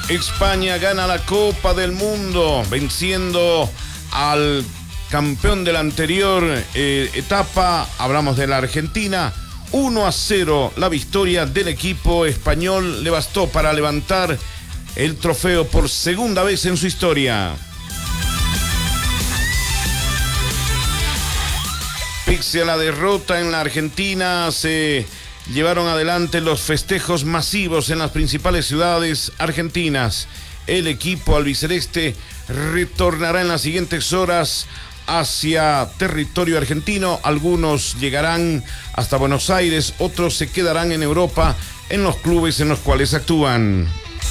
España gana la Copa del Mundo, venciendo al campeón de la anterior etapa. Hablamos de la Argentina. 1-0 la victoria del equipo español. Le bastó para levantar el trofeo por segunda vez en su historia. Pese a la derrota en la Argentina, se llevaron adelante los festejos masivos en las principales ciudades argentinas. El equipo albiceleste retornará en las siguientes horas hacia territorio argentino. Algunos llegarán hasta Buenos Aires, otros se quedarán en Europa, en los clubes en los cuales actúan.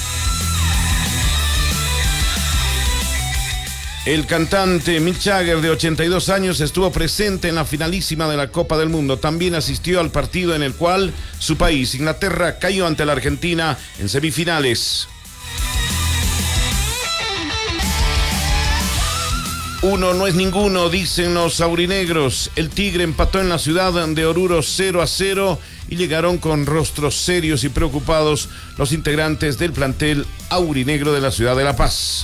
El cantante Mick Jagger, de 82 años, estuvo presente en la finalísima de la Copa del Mundo. También asistió al partido en el cual su país, Inglaterra, cayó ante la Argentina en semifinales. Uno no es ninguno, dicen los aurinegros. El Tigre empató en la ciudad de Oruro 0-0 y llegaron con rostros serios y preocupados los integrantes del plantel aurinegro de la ciudad de La Paz.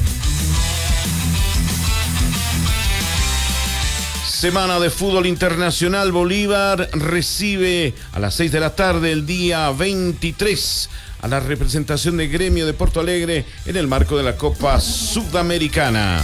Semana de fútbol internacional. Bolívar recibe a las 6 de la tarde el día 23 a la representación de Gremio de Porto Alegre en el marco de la Copa Sudamericana.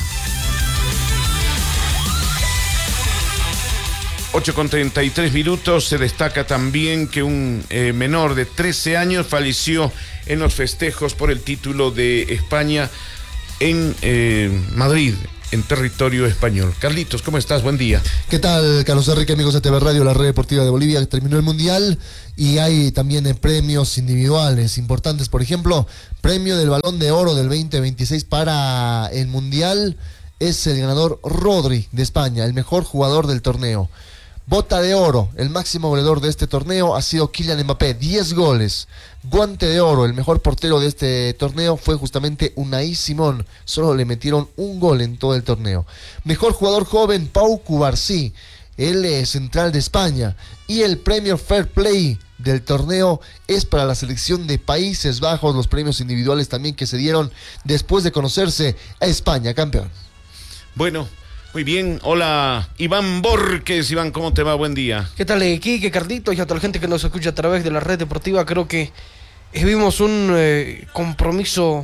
8:33 minutos. Se destaca también que un menor de 13 años falleció en los festejos por el título de España en Madrid, en territorio español. Carlitos, ¿cómo estás? Buen día. ¿Qué tal, Carlos Enrique, amigos de TV Radio, la red deportiva de Bolivia? Terminó el Mundial y hay también premios individuales importantes. Por ejemplo, premio del Balón de Oro del 2026 para el Mundial. Es el ganador Rodri de España, el mejor jugador del torneo. Bota de oro, el máximo goleador de este torneo ha sido Kylian Mbappé, 10 goles. Guante de oro, el mejor portero de este torneo fue justamente Unai Simón, solo le metieron un gol en todo el torneo. Mejor jugador joven, Pau Cubarsí, el central de España. Y el premio Fair Play del torneo es para la selección de Países Bajos, los premios individuales también que se dieron después de conocerse a España campeón. Bueno, muy bien. Hola, Iván Borges. Iván, ¿cómo te va? Buen día. ¿Qué tal, Quique, Carlitos y a toda la gente que nos escucha a través de la red deportiva? Creo que vimos un compromiso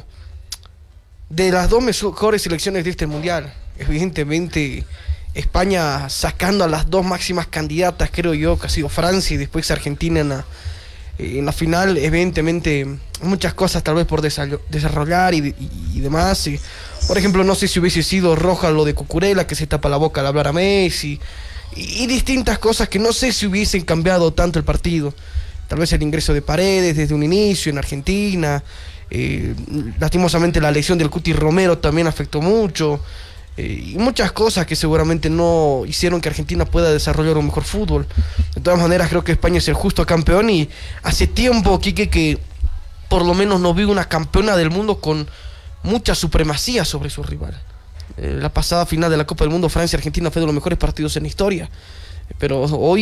de las dos mejores selecciones de este mundial. Evidentemente, España sacando a las dos máximas candidatas, creo yo, que ha sido Francia y después Argentina en la final. Evidentemente, muchas cosas tal vez por desarrollar y demás. Por ejemplo, no sé si hubiese sido roja lo de Cucurella, que se tapa la boca al hablar a Messi, y distintas cosas que no sé si hubiesen cambiado tanto el partido. Tal vez el ingreso de Paredes desde un inicio en Argentina, lastimosamente la lesión del Cuti Romero también afectó mucho, y muchas cosas que seguramente no hicieron que Argentina pueda desarrollar un mejor fútbol. De todas maneras, creo que España es el justo campeón, y hace tiempo, Quique, que por lo menos no vi una campeona del mundo con mucha supremacía sobre su rival. La pasada final de la Copa del Mundo, Francia-Argentina, fue de los mejores partidos en la historia. Pero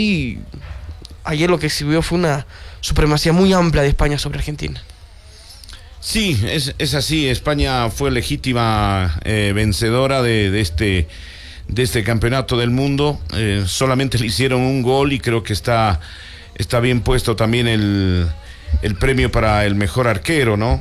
ayer lo que se vio fue una supremacía muy amplia de España sobre Argentina. Sí, es así. España fue legítima vencedora de este campeonato del mundo. Solamente le hicieron un gol y creo que está bien puesto también el premio para el mejor arquero, ¿no?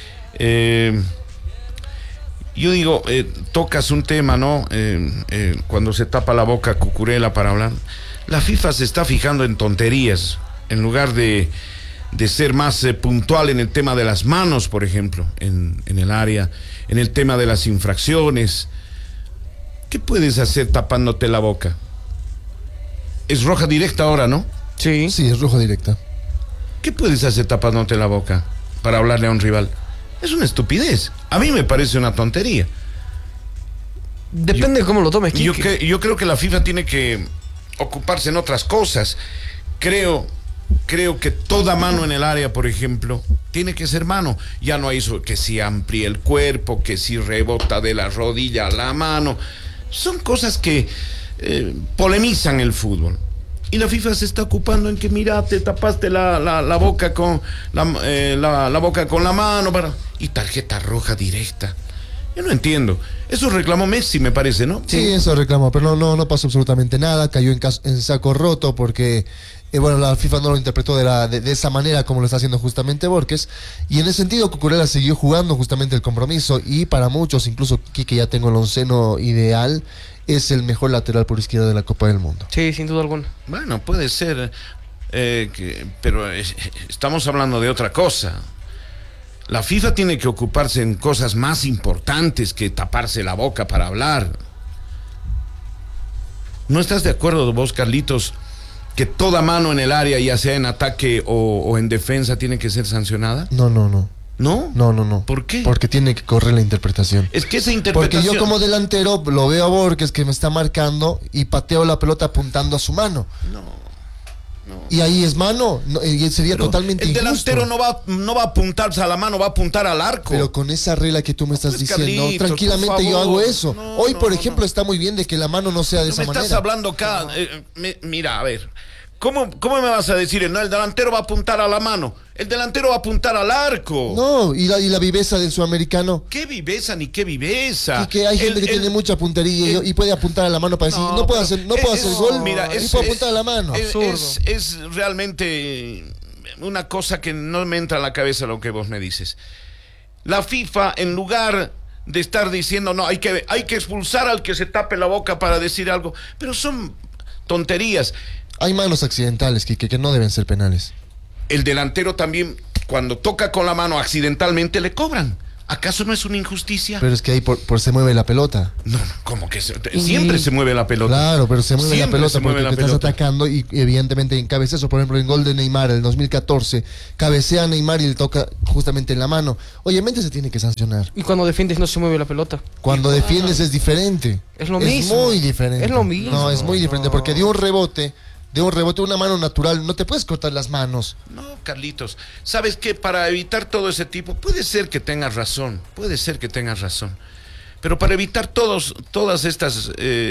Yo digo, tocas un tema, ¿no? Cuando se tapa la boca Cucurella para hablar. La FIFA se está fijando en tonterías, en lugar de ser más puntual en el tema de las manos, por ejemplo, en el área, en el tema de las infracciones. ¿Qué puedes hacer tapándote la boca? Es roja directa ahora, ¿no? Sí, es roja directa. ¿Qué puedes hacer tapándote la boca para hablarle a un rival? Es una estupidez. A mí me parece una tontería. Depende de cómo lo tomes, Quique. Yo creo que la FIFA tiene que ocuparse en otras cosas. Creo que toda mano en el área, por ejemplo, tiene que ser mano. Ya no hay eso que si amplía el cuerpo, que si rebota de la rodilla a la mano. Son cosas que polemizan el fútbol. Y la FIFA se está ocupando en que, mira, te tapaste la boca con la boca con la mano y tarjeta roja directa. Yo no entiendo. Eso reclamó Messi, me parece, ¿no? Sí, eso reclamó, pero no pasó absolutamente nada, cayó en saco roto porque, bueno, la FIFA no lo interpretó de esa manera como lo está haciendo justamente Borges, y en ese sentido Cucurella siguió jugando justamente el compromiso, y para muchos, incluso Quique ya tengo el onceno ideal, es el mejor lateral por izquierda de la Copa del Mundo. Sí, sin duda alguna. Bueno, puede ser, pero estamos hablando de otra cosa. La FIFA tiene que ocuparse en cosas más importantes que taparse la boca para hablar. ¿No estás de acuerdo vos, Carlitos, que toda mano en el área, ya sea en ataque o en defensa, tiene que ser sancionada? No. ¿No? No. ¿Por qué? Porque tiene que correr la interpretación. Es que esa interpretación... Porque yo como delantero lo veo a Borges que me está marcando y pateo la pelota apuntando a su mano. No. Y ahí es mano, y sería Pero totalmente el injusto. delantero no va a apuntarse a la mano, va a apuntar al arco. Pero con esa regla que tú me estás Pues, diciendo, Carlitos, tranquilamente por yo favor. hago eso. No, Hoy, no, por no, ejemplo, no. está muy bien de que la mano no sea de No esa me estás manera. hablando acá. Mira, a ver. ¿Cómo me vas a decir? No, el delantero va a apuntar a la mano. El delantero va a apuntar al arco. No, y la viveza del sudamericano. ¿Qué viveza ni qué viveza? Y que hay gente que tiene mucha puntería y puede apuntar a la mano para decir, no puedo hacer gol, mira, y puedo apuntar a la mano. Es realmente una cosa que no me entra en la cabeza lo que vos me dices. La FIFA, en lugar de estar diciendo, no, hay que expulsar al que se tape la boca para decir algo, pero son tonterías. Hay manos accidentales, que no deben ser penales. El delantero también, cuando toca con la mano accidentalmente, le cobran. ¿Acaso no es una injusticia? Pero es que ahí por se mueve la pelota. No, ¿cómo que siempre se mueve la pelota? Claro, pero se mueve Siempre la pelota se mueve porque la te estás pelota. atacando y evidentemente en cabezazo. Por ejemplo, en gol de Neymar, el 2014, cabecea a Neymar y le toca justamente en la mano. Obviamente se tiene que sancionar. Y cuando defiendes no se mueve la pelota. Cuando defiendes es diferente. Es lo mismo. Es muy diferente. Es lo mismo. No, es muy diferente porque de un rebote, una mano natural, no te puedes cortar las manos. No, Carlitos, ¿sabes qué? Para evitar todo ese tipo, puede ser que tengas razón, pero para evitar todas estas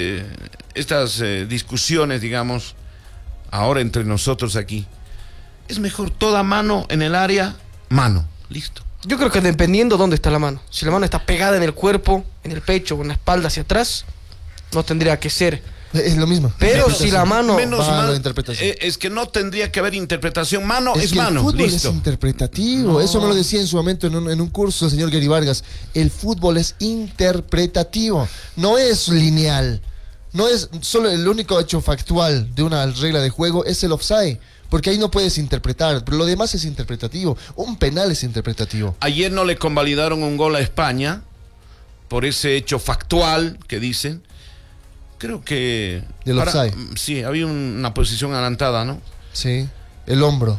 discusiones, digamos, ahora entre nosotros aquí, es mejor toda mano en el área, mano, listo. Yo creo que dependiendo dónde está la mano. Si la mano está pegada en el cuerpo, en el pecho o en la espalda hacia atrás, no tendría que ser. Es lo mismo. Pero si la mano... Menos va a la mal, interpretación. es que no tendría que haber interpretación, mano es que mano, el fútbol listo. es interpretativo. Eso me lo decía en su momento en un curso el señor Gary Vargas. El fútbol es interpretativo, no es lineal. No es solo el único hecho factual de una regla de juego es el offside, porque ahí no puedes interpretar, pero lo demás es interpretativo. Un penal es interpretativo. Ayer no le convalidaron un gol a España por ese hecho factual que dicen. Creo que... Del offside. Sí, había una posición adelantada, ¿no? Sí, el hombro.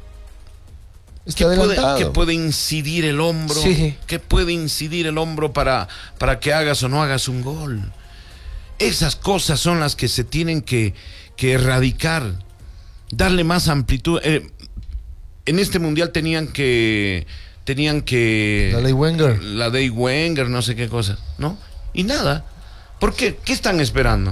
Está adelantado. ¿Qué puede incidir el hombro? Sí. ¿Qué puede incidir el hombro para que hagas o no hagas un gol? Esas cosas son las que se tienen que erradicar. Darle más amplitud. En este mundial tenían que... La ley Wenger. La ley Wenger, no sé qué cosa, ¿no? Y nada. ¿Por qué? ¿Qué están esperando?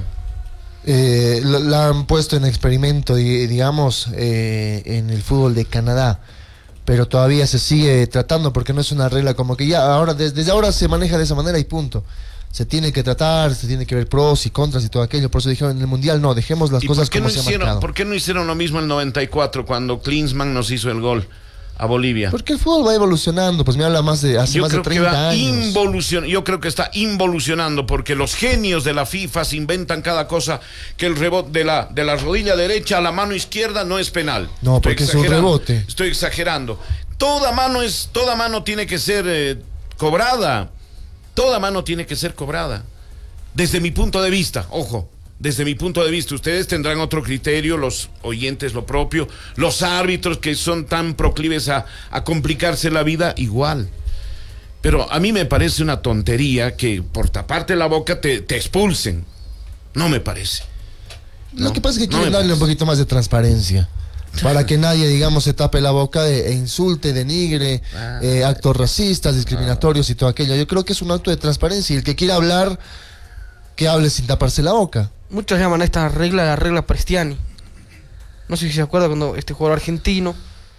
La han puesto en experimento, digamos, en el fútbol de Canadá, pero todavía se sigue tratando porque no es una regla como que ya ahora desde ahora se maneja de esa manera y punto. Se tiene que tratar, se tiene que ver pros y contras y todo aquello. Por eso dijeron en el mundial no, dejemos las cosas como se han marcado. ¿Por qué no hicieron lo mismo en el 94 cuando Klinsmann nos hizo el gol a Bolivia? Porque el fútbol va evolucionando, pues me habla hace más de 30 años. Yo creo que está involucionando porque los genios de la FIFA se inventan cada cosa, que el rebote de la rodilla derecha a la mano izquierda no es penal. No, porque es un rebote. Estoy exagerando. Toda mano tiene que ser cobrada. Toda mano tiene que ser cobrada. Desde mi punto de vista, ojo. Desde mi punto de vista, ustedes tendrán otro criterio, los oyentes lo propio, los árbitros que son tan proclives a complicarse la vida, igual. Pero a mí me parece una tontería que por taparte la boca te expulsen. No me parece. Lo que pasa es que quieren darle un poquito más de transparencia. Para que nadie, digamos, se tape la boca e insulte, denigre, actos racistas, discriminatorios y todo aquello. Yo creo que es un acto de transparencia y el que quiera hablar, que hable sin taparse la boca. Muchos llaman a esta regla la regla Prestiani. No sé si se acuerda cuando este jugador argentino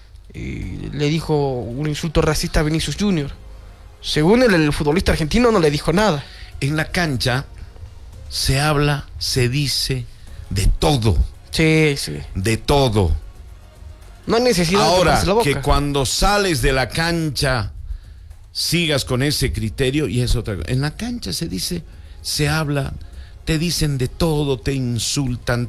le dijo un insulto racista a Vinicius Junior. Según él, el futbolista argentino no le dijo nada. En la cancha se habla, se dice de todo. Sí, sí. De todo. No hay necesidad de Ahora, tocarse la boca. que cuando sales de la cancha sigas con ese criterio y es otra cosa. En la cancha se dice, se habla, te dicen de todo, te insultan,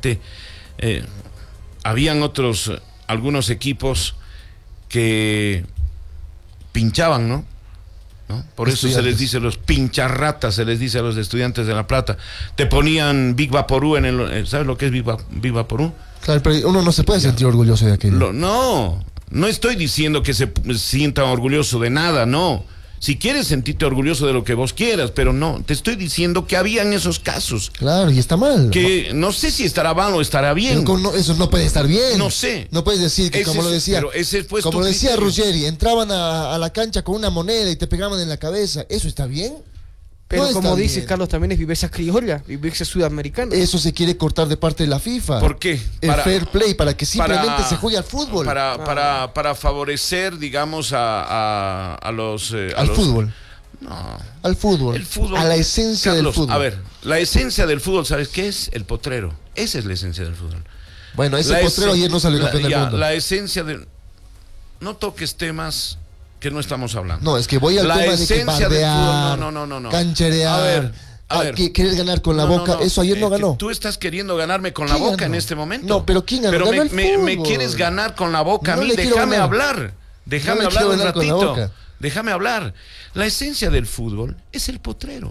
habían algunos equipos que pinchaban, ¿no? Por eso se les dice los pincharratas, se les dice a los estudiantes de La Plata. Te ponían Big Vaporú ¿sabes lo que es Big Vaporú? Claro, pero uno no se puede sentir orgulloso de aquello. No estoy diciendo que se sientan orgulloso de nada, no. Si quieres sentirte orgulloso de lo que vos quieras, pero no, te estoy diciendo que habían esos casos. Claro, y está mal. Que no sé si estará mal o estará bien. Eso no puede estar bien. No sé. No puedes decir que, como lo decía Ruggeri, entraban a la cancha con una moneda y te pegaban en la cabeza. ¿Eso está bien? Pero no como dice bien. Carlos, también es viveza criolla, viveza sudamericana. Eso se quiere cortar de parte de la FIFA. ¿Por qué? El fair play, para que simplemente se juegue al fútbol. Para favorecer, digamos, a los... al fútbol. No. Al fútbol. El fútbol. A la esencia Carlos, del fútbol. A ver, la esencia del fútbol, ¿sabes qué es? El potrero. Esa es la esencia del fútbol. Bueno, ese potrero ayer no salió campeón del mundo. La esencia de... No toques temas que no estamos hablando. No, es que voy al tema de que bardear, no. Cancherear, a ver. querer ganar con la boca. Eso ayer no ganó. Tú estás queriendo ganarme con la boca en este momento. No, pero ¿quién ganó? Pero ganó me quieres ganar con la boca a mí. Déjame hablar. Déjame hablar un ratito. Déjame hablar. La esencia del fútbol es el potrero.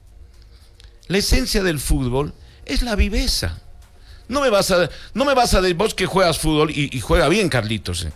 La esencia del fútbol es la viveza. No me vas a decir vos que juegas fútbol y juega bien, Carlitos.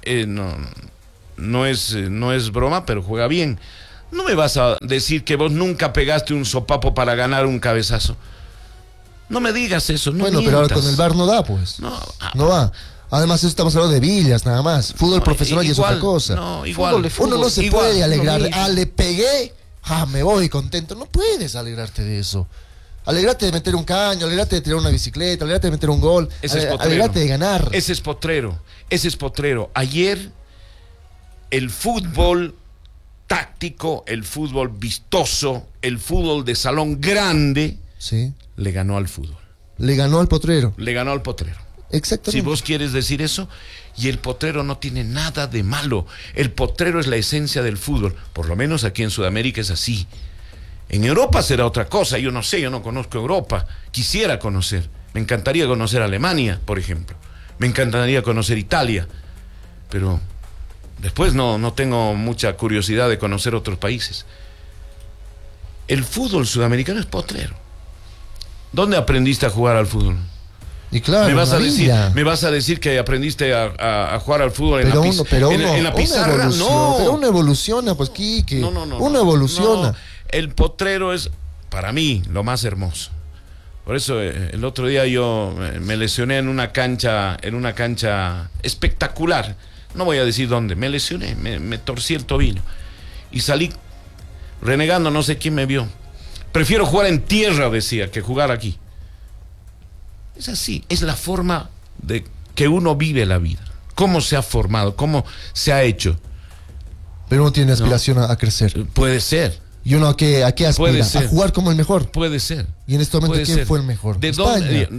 No es broma, pero juega bien. No me vas a decir que vos nunca pegaste un sopapo para ganar un cabezazo. No me digas eso, no Bueno, mientas. pero ahora con el VAR no da, pues. No va. Además, eso estamos hablando de villas, nada más. Fútbol profesional y es otra cosa. No, igual. Uno no se puede alegrar. No, le pegué, me voy contento. No puedes alegrarte de eso. Alegrate de meter un caño, alegrate de tirar una bicicleta, alegrate de meter un gol, alegrate de ganar. Ese es potrero. Ayer, el fútbol táctico, el fútbol vistoso, el fútbol de salón grande, sí, le ganó al fútbol. Le ganó al potrero. Le ganó al potrero. Exactamente. Si vos quieres decir eso, y el potrero no tiene nada de malo. El potrero es la esencia del fútbol. Por lo menos aquí en Sudamérica es así. En Europa será otra cosa. Yo no sé, yo no conozco Europa. Quisiera conocer. Me encantaría conocer Alemania, por ejemplo. Me encantaría conocer Italia. Pero después no tengo mucha curiosidad de conocer otros países. El fútbol sudamericano es potrero. ¿Dónde aprendiste a jugar al fútbol? Y claro, me vas a decir que aprendiste a jugar al fútbol en la pizarra. No, pero uno evoluciona, pues, Quique. No. Uno evoluciona. No. El potrero es, para mí, lo más hermoso. Por eso el otro día yo me lesioné en una cancha espectacular. No voy a decir dónde. Me lesioné, me torcí el tobillo y salí renegando. No sé quién me vio. Prefiero jugar en tierra, decía, que jugar aquí. Es así, es la forma de que uno vive la vida. Cómo se ha formado, cómo se ha hecho. Pero uno tiene aspiración a crecer. Puede ser. ¿Y uno a qué aspira? A jugar como el mejor. Puede ser. Y en este momento, ¿quién fue el mejor? ¿De dónde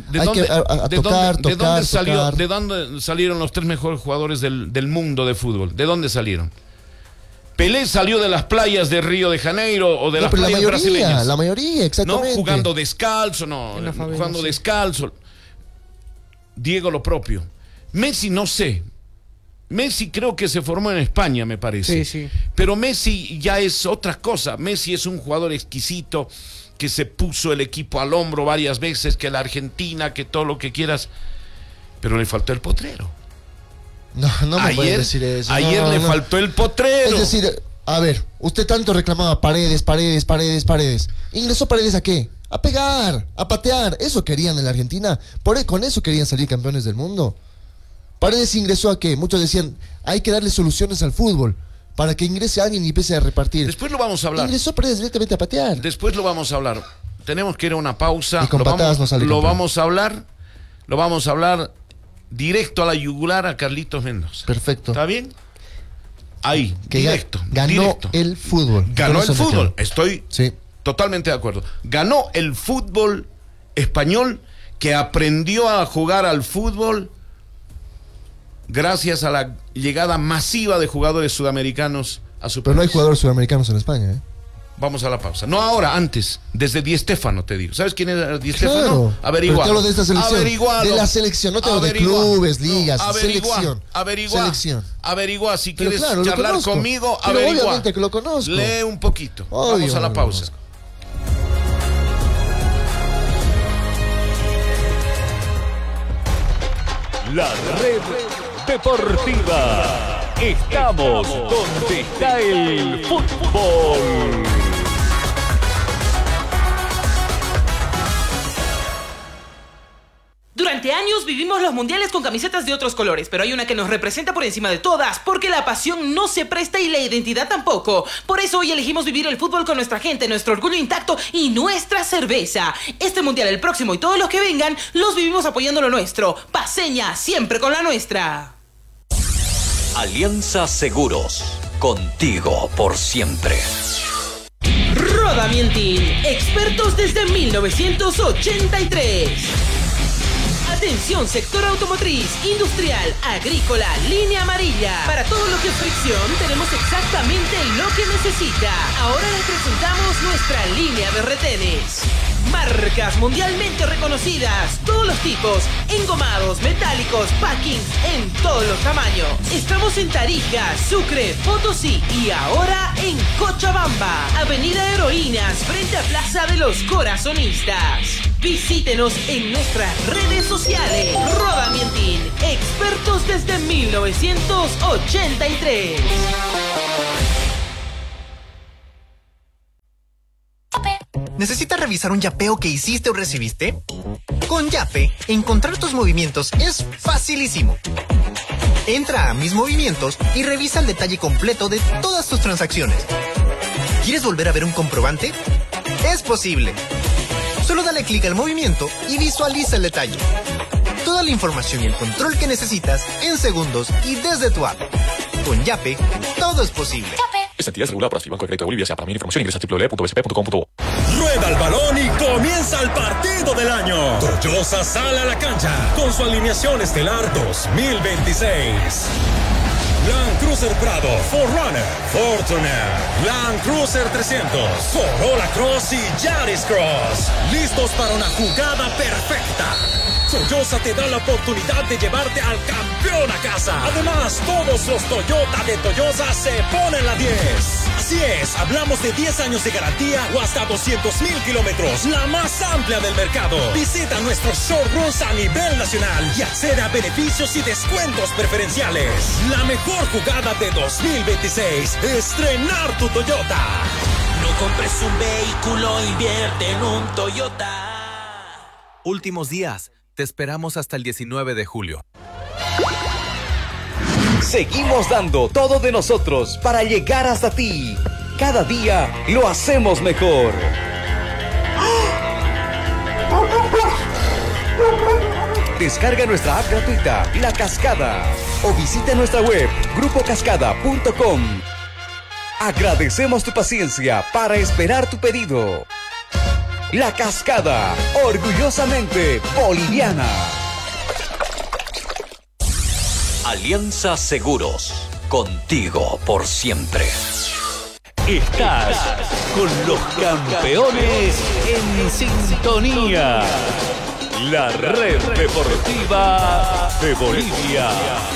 salieron los 3 mejores jugadores del mundo de fútbol? ¿De dónde salieron? Pelé salió de las playas de Río de Janeiro o de las playas brasileñas. La mayoría, exactamente. No jugando descalzo, jugando descalzo. Diego lo propio. Messi no sé. Messi creo que se formó en España, me parece. Sí. Pero Messi ya es otra cosa. Messi es un jugador exquisito que se puso el equipo al hombro varias veces, que la Argentina, que todo lo que quieras. Pero le faltó el potrero. No me puedes decir eso. Ayer le faltó el potrero. Es decir, a ver, usted tanto reclamaba Paredes. ¿Ingresó Paredes a qué? A pegar, a patear. Eso querían en la Argentina. Con eso querían salir campeones del mundo. Paredes ingresó a qué? Muchos decían, hay que darle soluciones al fútbol para que ingrese alguien y empiece a repartir. Después lo vamos a hablar. Ingresó Paredes directamente a patear. Después lo vamos a hablar. Tenemos que ir a una pausa. Y con patadas no sale lo vamos a hablar directo a la yugular a Carlitos Mendoza. Perfecto. ¿Está bien? Ahí, Que directo. ganó directo. el fútbol. Ganó No el se fútbol. metió. Estoy Sí. totalmente de acuerdo. Ganó el fútbol español, que aprendió a jugar al fútbol gracias a la llegada masiva de jugadores sudamericanos a su Pero no hay país. jugadores sudamericanos en España, ¿eh? Vamos a la pausa. No ahora, antes. Desde Di Stéfano, te digo. ¿Sabes quién era Di Stéfano? Claro. Averigua. Pero te hablo de esta selección. Averigualo. De la selección, no te hablo de Averigua. clubes, ligas, No, averigua. selección. Averigua. Selección. Averigua. Si Pero quieres claro, lo charlar conozco. conmigo, Pero averigua. obviamente que lo conozco. Lee un poquito. Obvio, Vamos a la lo pausa. conozco. La red deportiva. Estamos donde está el fútbol. Durante años vivimos los mundiales con camisetas de otros colores, pero hay una que nos representa por encima de todas, porque la pasión no se presta y la identidad tampoco. Por eso hoy elegimos vivir el fútbol con nuestra gente, nuestro orgullo intacto y nuestra cerveza. Este mundial, el próximo y todos los que vengan, los vivimos apoyando lo nuestro. Paceña, siempre con la nuestra. Alianza Seguros, contigo por siempre. Roda Mientin, expertos desde 1983. Atención, sector automotriz, industrial, agrícola, línea amarilla. Para todo lo que es fricción, tenemos exactamente lo que necesita. Ahora les presentamos nuestra línea de retenes. Marcas mundialmente reconocidas, todos los tipos, engomados, metálicos, packings, en todos los tamaños. Estamos en Tarija, Sucre, Potosí y ahora en Cochabamba. Avenida Heroínas, frente a Plaza de los Corazonistas. Visítenos en nuestras redes sociales. Roda Mientin, expertos desde 1983. ¿Necesitas revisar un yapeo que hiciste o recibiste? Con Yape, encontrar tus movimientos es facilísimo. Entra a Mis Movimientos y revisa el detalle completo de todas tus transacciones. ¿Quieres volver a ver un comprobante? Es posible. Solo dale clic al movimiento y visualiza el detalle. Toda la información y el control que necesitas en segundos y desde tu app. Con Yape, todo es posible. Esta entidad es regulada por ASFI, Banco de Crédito de Bolivia. Para mayor información ingresa a www.bsp.com.bo. Rueda el balón y comienza el partido del año. Toyosa sale a la cancha con su alineación estelar 2026. Land Cruiser Prado, 4Runner, Fortuner, Land Cruiser 300, Corolla Cross y Yaris Cross. Listos para una jugada perfecta. Toyosa te da la oportunidad de llevarte al campeón a casa. Además, todos los Toyota de Toyosa se ponen la 10. Así es, hablamos de 10 años de garantía o hasta 200,000 kilómetros, la más amplia del mercado. Visita nuestros showrooms a nivel nacional y accede a beneficios y descuentos preferenciales. La mejor jugada de 2026, estrenar tu Toyota. No compres un vehículo, invierte en un Toyota. Últimos días. Te esperamos hasta el 19 de julio. Seguimos dando todo de nosotros para llegar hasta ti. Cada día lo hacemos mejor. Descarga nuestra app gratuita, La Cascada, o visita nuestra web, grupocascada.com. Agradecemos tu paciencia para esperar tu pedido. La Cascada, orgullosamente boliviana. Alianza Seguros, contigo por siempre. Estás con los campeones en sintonía. La red deportiva de Bolivia.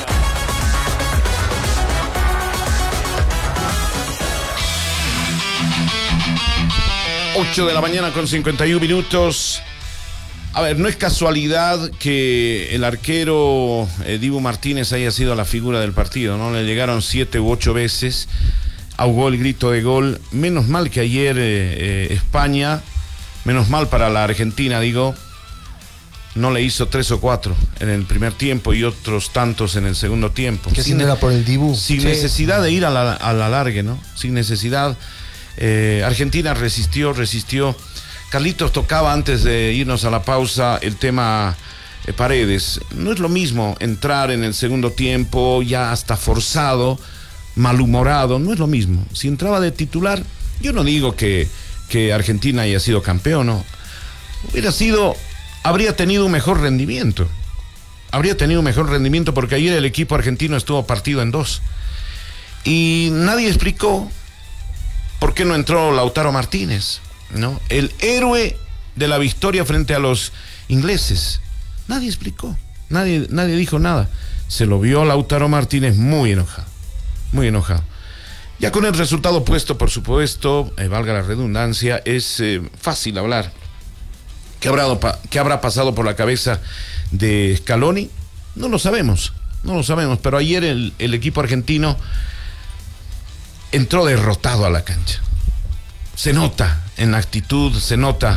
8 de la mañana con 51 minutos. A ver, no es casualidad que el arquero Dibu Martínez haya sido la figura del partido, ¿no? Le llegaron 7 u 8 veces, ahogó el grito de gol. Menos mal que ayer España, menos mal para la Argentina, digo, no le hizo 3 o 4 en el primer tiempo y otros tantos en el segundo tiempo. Que si no era por el Dibu. Sin necesidad de ir a la largue, ¿no? Sin necesidad. Argentina resistió. Carlitos tocaba antes de irnos a la pausa el tema Paredes, no es lo mismo entrar en el segundo tiempo ya hasta forzado, malhumorado, no es lo mismo. Si entraba de titular, yo no digo que Argentina haya sido campeón, no. Habría tenido un mejor rendimiento. Habría tenido un mejor rendimiento porque ayer el equipo argentino estuvo partido en dos. Y nadie explicó por qué no entró Lautaro Martínez, ¿no? El héroe de la victoria frente a los ingleses. Nadie explicó, nadie dijo nada. Se lo vio a Lautaro Martínez muy enojado, muy enojado. Ya con el resultado puesto, por supuesto, valga la redundancia, es fácil hablar. ¿Qué habrá pasado por la cabeza de Scaloni? No lo sabemos, pero ayer el equipo argentino entró derrotado a la cancha. Se nota en la actitud, se nota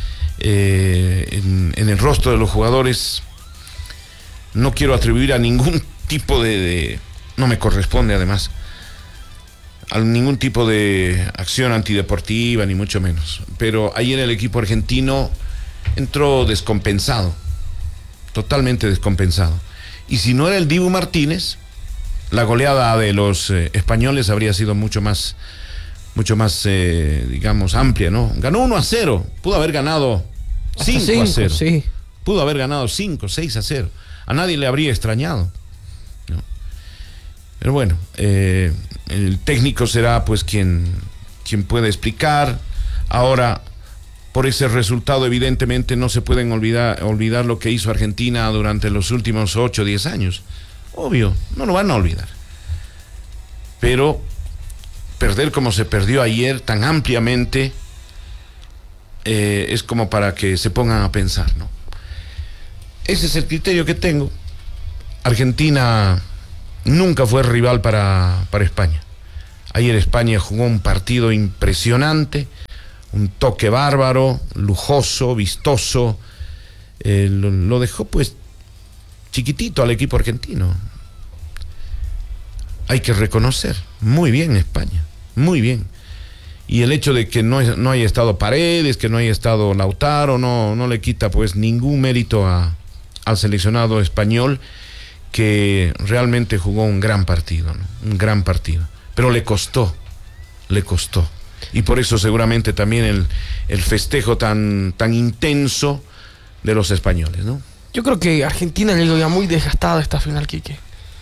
en el rostro de los jugadores. No quiero atribuir a ningún tipo no me corresponde además, a ningún tipo de acción antideportiva, ni mucho menos. Pero ayer el equipo argentino entró descompensado, totalmente descompensado. Y si no era el Dibu Martínez, la goleada de los españoles habría sido mucho más, digamos, amplia, ¿no? Ganó 1-0, pudo haber ganado 5-0. Sí. Pudo haber ganado 5, 6-0. A nadie le habría extrañado, ¿no? Pero bueno, el técnico será pues quien puede explicar. Ahora, por ese resultado, evidentemente no se pueden olvidar lo que hizo Argentina durante los últimos 8 o 10 años. Obvio, no lo van a olvidar. Pero perder como se perdió ayer tan ampliamente es como para que se pongan a pensar, ¿no? Ese es el criterio que tengo. Argentina nunca fue rival para España. Ayer España jugó un partido impresionante, un toque bárbaro, lujoso, vistoso. Lo dejó pues chiquitito al equipo argentino. Hay que reconocer, muy bien España, muy bien. Y el hecho de que no haya estado Paredes, que no haya estado Lautaro, no le quita pues ningún mérito al seleccionado español, que realmente jugó un gran partido, ¿no? Un gran partido. Pero le costó. Y por eso seguramente también el festejo tan intenso de los españoles, ¿no? Yo creo que Argentina llegó ya muy desgastada a esta final, Quique.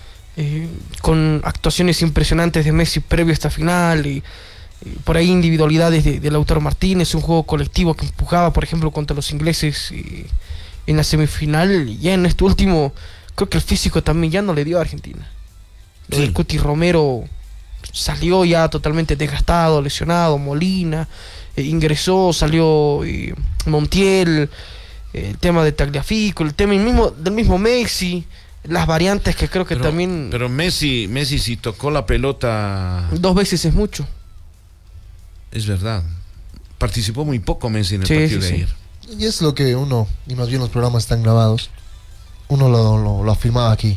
Con actuaciones impresionantes de Messi previo a esta final y por ahí individualidades de Lautaro Martínez, un juego colectivo que empujaba, por ejemplo, contra los ingleses en la semifinal. Y ya en este último, creo que el físico también ya no le dio a Argentina. Sí. El Cuti Romero salió ya totalmente desgastado, lesionado. Molina ingresó, salió Montiel, el tema de Tagliafico, el tema del mismo Messi, las variantes que creo que también... Pero Messi si tocó la pelota 2 veces es mucho. Es verdad. Participó muy poco Messi en el partido de ayer. Y es lo que uno, y más bien los programas están grabados, uno lo afirmaba aquí.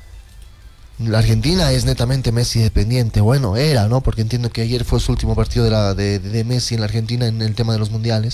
La Argentina es netamente Messi dependiente. Bueno, era, ¿no? Porque entiendo que ayer fue su último partido de Messi en la Argentina en el tema de los mundiales.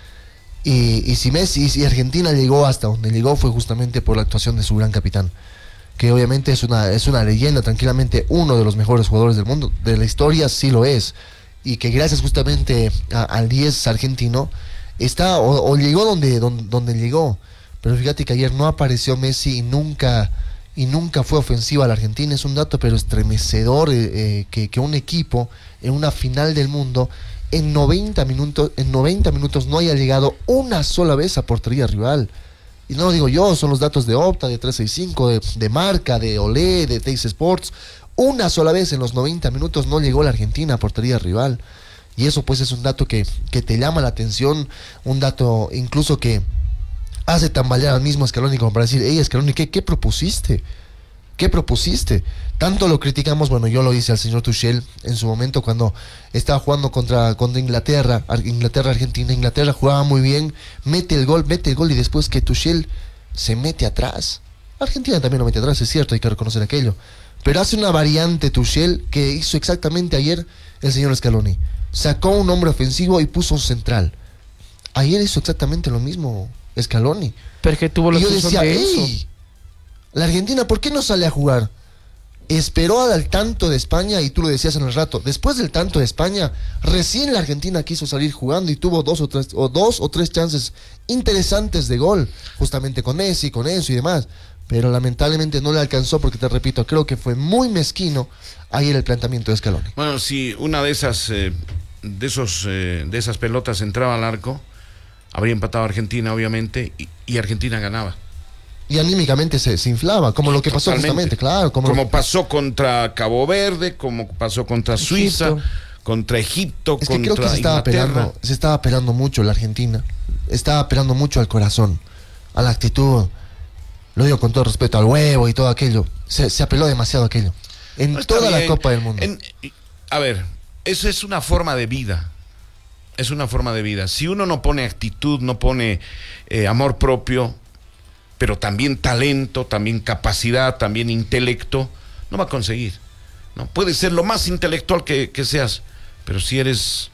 Y si Argentina llegó hasta donde llegó fue justamente por la actuación de su gran capitán, que obviamente es una leyenda, tranquilamente uno de los mejores jugadores del mundo, de la historia sí lo es, y que gracias justamente al 10 argentino está o llegó donde llegó. Pero fíjate que ayer no apareció Messi y nunca fue ofensiva a la Argentina. Es un dato pero estremecedor que un equipo en una final del mundo en 90 minutos no haya llegado una sola vez a portería rival. Y no lo digo yo, son los datos de Opta, de 365, de Marca, de Olé, de Teis Sports. Una sola vez en los 90 minutos no llegó la Argentina a portería rival. Y eso pues es un dato que te llama la atención, un dato incluso que hace tambalear al mismo Scaloni como para decir, hey Scaloni, ¿qué propusiste? ¿Qué propusiste? Tanto lo criticamos, bueno, yo lo hice al señor Tuchel en su momento cuando estaba jugando contra Inglaterra-Argentina. Inglaterra jugaba muy bien, mete el gol y después que Tuchel se mete atrás. Argentina también lo mete atrás, es cierto, hay que reconocer aquello. Pero hace una variante Tuchel que hizo exactamente ayer el señor Scaloni. Sacó un hombre ofensivo y puso un central. Ayer hizo exactamente lo mismo Scaloni. Pero que tuvo la Y yo expulsión decía, de Enzo. ¡ey! La Argentina, ¿por qué no sale a jugar? Esperó al tanto de España, y tú lo decías en el rato, después del tanto de España, recién la Argentina quiso salir jugando y tuvo dos o tres chances interesantes de gol, justamente con Messi, con Enzo y demás, pero lamentablemente no le alcanzó porque, te repito, creo que fue muy mezquino ayer el planteamiento de Scaloni. Bueno, si una de esas pelotas entraba al arco, habría empatado Argentina, obviamente, y Argentina ganaba. Y anímicamente se inflaba, como lo que pasó Totalmente. justamente, claro. Como pasó contra Cabo Verde, como pasó contra Suiza, Egipto. contra Egipto, Es que contra creo que Inglaterra. se estaba apelando mucho la Argentina. Estaba apelando mucho al corazón, a la actitud. Lo digo con todo respeto, al huevo y todo aquello. Se apeló demasiado a aquello. En No, está toda la bien. Copa del Mundo. A ver, eso es una forma de vida. Es una forma de vida. Si uno no pone actitud, no pone amor propio, pero también talento, también capacidad, también intelecto, no va a conseguir, ¿no? Puede ser lo más intelectual que seas, pero si eres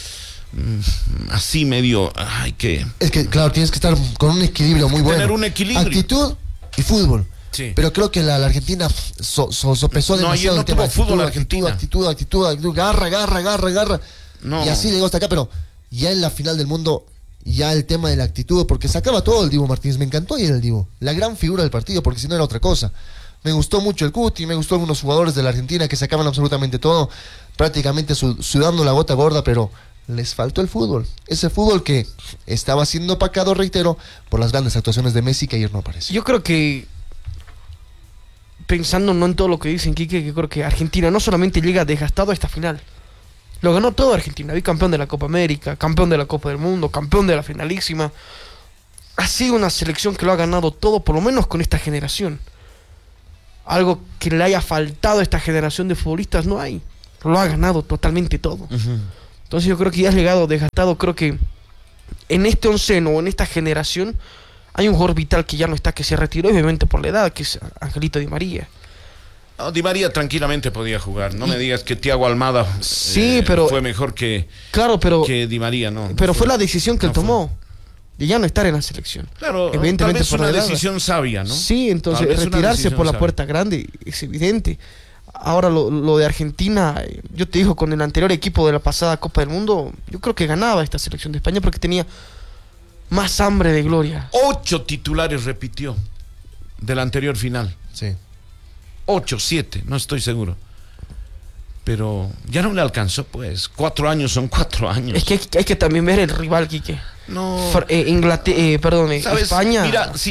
así medio, Es que, claro, tienes que estar con un equilibrio muy bueno. Tener un equilibrio. Actitud y fútbol. Sí. Pero creo que la Argentina sopesó No, ayer demasiado no el tema. tuvo fútbol Argentina. Actitud, garra. No. Y así llegó hasta acá, pero ya en la final del mundo, ya el tema de la actitud, porque sacaba todo el Dibu Martínez. Me encantó ayer el Dibu, la gran figura del partido, porque si no era otra cosa. Me gustó mucho el Cuti, me gustó algunos jugadores de la Argentina que sacaban absolutamente todo, prácticamente sudando la gota gorda, pero les faltó el fútbol. Ese fútbol que estaba siendo opacado, reitero, por las grandes actuaciones de Messi, que ayer no apareció. Yo creo que, pensando no en todo lo que dicen, Quique, que creo que Argentina no solamente llega desgastado a esta final. Lo ganó todo Argentina. Bicampeón de la Copa América, campeón de la Copa del Mundo, campeón de la finalísima. Ha sido una selección que lo ha ganado todo, por lo menos con esta generación. Algo que le haya faltado a esta generación de futbolistas no hay. Lo ha ganado totalmente todo. Entonces yo creo que ya has llegado desgastado. Creo que en este onceno o en esta generación hay un jugador vital que ya no está, que se retiró obviamente por la edad, que es Angelito Di María. No, Di María tranquilamente podía jugar. No me digas que Thiago Almada Sí, pero fue mejor que Di María, no. Pero fue la decisión que él tomó de ya no estar en la selección. Claro, evidentemente tal vez por una la edad. decisión sabia, ¿no? Sí, entonces Tal vez una retirarse decisión por la sabia. puerta grande es evidente. Ahora lo de Argentina, yo te digo, con el anterior equipo de la pasada Copa del Mundo, yo creo que ganaba esta selección de España porque tenía más hambre de gloria. 8 titulares repitió de la anterior final. Sí. 8, 7, no estoy seguro. Pero ya no le alcanzó, pues. 4 años son 4 años. Es que hay que también ver el rival, Quique. No. ¿Sabes? España. Mira, si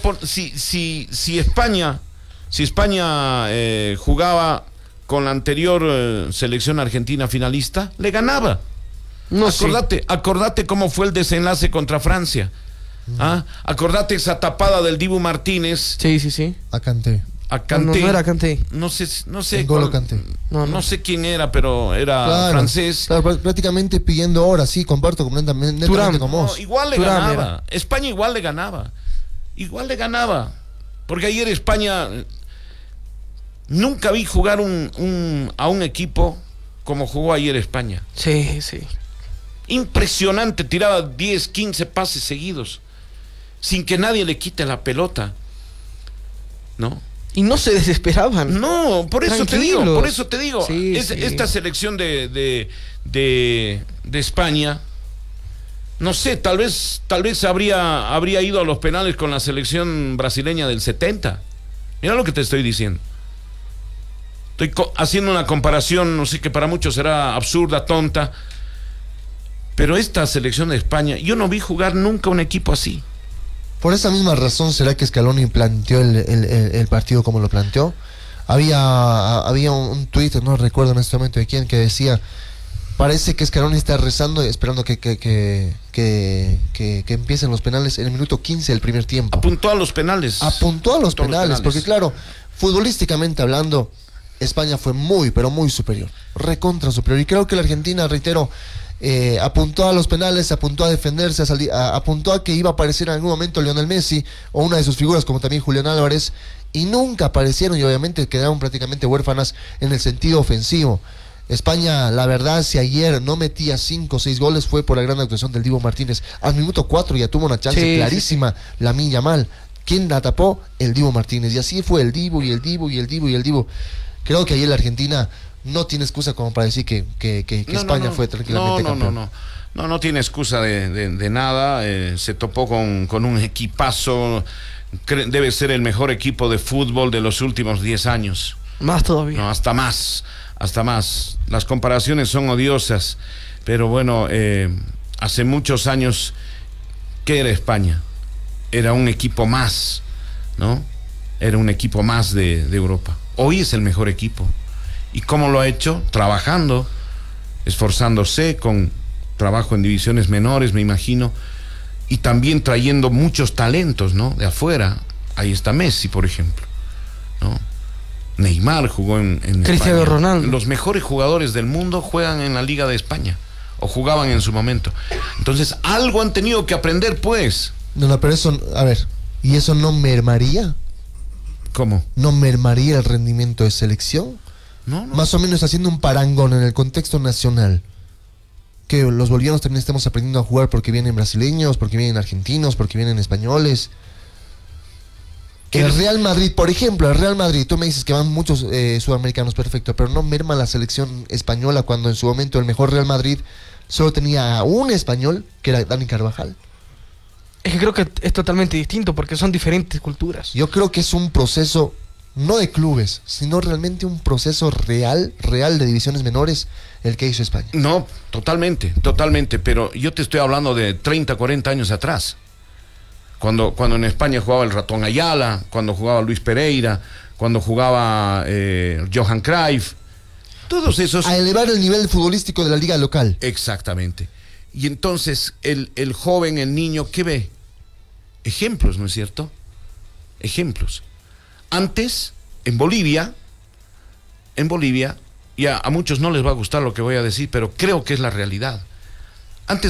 España jugaba con la anterior selección argentina finalista, le ganaba. No, acordate cómo fue el desenlace contra Francia. Acordate esa tapada del Dibu Martínez. Sí. A Kanté. A Kanté. No era Kanté. No sé N'Golo Kanté. No sé quién era, pero era francés. Claro, prácticamente pidiendo horas, sí, comparto completamente Thuram. con vos. No, igual le Thuram ganaba. era. España igual le ganaba. Porque ayer España nunca vi jugar a un equipo como jugó ayer España. Sí. Impresionante, tiraba 10, 15 pases seguidos sin que nadie le quite la pelota, ¿no? Y no se desesperaban. No, por eso te digo. Sí. Esta selección de España, no sé, tal vez habría ido a los penales con la selección brasileña del 70. Mira lo que te estoy diciendo. Estoy haciendo una comparación, no sé, que para muchos será absurda, tonta, pero esta selección de España, yo no vi jugar nunca un equipo así. Por esa misma razón, ¿será que Scaloni planteó el partido como lo planteó? Había un tuit, no recuerdo en este momento de quién, que decía: parece que Scaloni está rezando y esperando que empiecen los penales en el minuto 15 del primer tiempo. Apuntó a los penales, porque claro, futbolísticamente hablando, España fue muy, pero muy superior, recontra superior, y creo que la Argentina, reitero, apuntó a los penales, apuntó a defenderse, apuntó a que iba a aparecer en algún momento Lionel Messi o una de sus figuras como también Julián Álvarez, y nunca aparecieron, y obviamente quedaron prácticamente huérfanas en el sentido ofensivo. España, la verdad, si ayer no metía 5 o 6 goles fue por la gran actuación del Dibu Martínez. Al minuto 4 ya tuvo una chance clarísima, Lamine Yamal. ¿Quién la tapó? El Dibu Martínez. Y así fue el Dibu y el Dibu y el Dibu y el Dibu. Creo que ayer la Argentina no tiene excusa como para decir que España fue tranquilamente campeón. No tiene excusa de nada. Se topó con un equipazo. Debe ser el mejor equipo de fútbol de los últimos 10 años. Más todavía. No, hasta más. Las comparaciones son odiosas, pero bueno, hace muchos años, ¿qué era España? Era un equipo más, ¿no? Era un equipo más de Europa. Hoy es el mejor equipo. ¿Y cómo lo ha hecho? Trabajando, esforzándose, con trabajo en divisiones menores, me imagino, y también trayendo muchos talentos, ¿no? De afuera. Ahí está Messi, por ejemplo, ¿no? Neymar jugó en Cristiano España. Ronaldo. Los mejores jugadores del mundo juegan en la Liga de España, o jugaban en su momento. Entonces, algo han tenido que aprender, pues. No, pero eso, a ver, ¿y eso no mermaría? ¿Cómo? ¿No mermaría el rendimiento de selección? No. Más o menos haciendo un parangón en el contexto nacional. Que los bolivianos también estemos aprendiendo a jugar porque vienen brasileños, porque vienen argentinos, porque vienen españoles. El Real Madrid, por ejemplo, el Real Madrid, tú me dices que van muchos sudamericanos, perfecto, pero no merma la selección española cuando en su momento el mejor Real Madrid solo tenía a un español, que era Dani Carvajal. Es que creo que es totalmente distinto porque son diferentes culturas. Yo creo que es un proceso, no de clubes, sino realmente un proceso real de divisiones menores el que hizo España. No, totalmente, pero yo te estoy hablando de 30, 40 años atrás. Cuando en España jugaba el Ratón Ayala, cuando jugaba Luis Pereira, cuando jugaba Johan Cruyff, todos esos... A elevar el nivel futbolístico de la liga local. Exactamente. Y entonces el joven, el niño, ¿qué ve? Ejemplos, ¿no es cierto? Ejemplos. Antes, en Bolivia, y a muchos no les va a gustar lo que voy a decir, pero creo que es la realidad.